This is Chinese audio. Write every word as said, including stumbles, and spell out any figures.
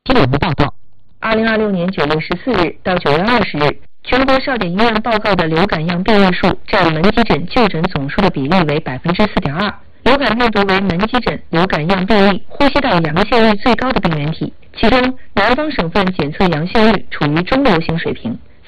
新闻报道， 二零二六年九月十四日到九月二十日，全国少检医院报告的流感样病例数占门急诊就诊总数的比例为百分之四点二。流感病毒为门急诊流感样病例呼吸道阳性率最高的病原体，其中南方省份检测阳性率处于中流行水平。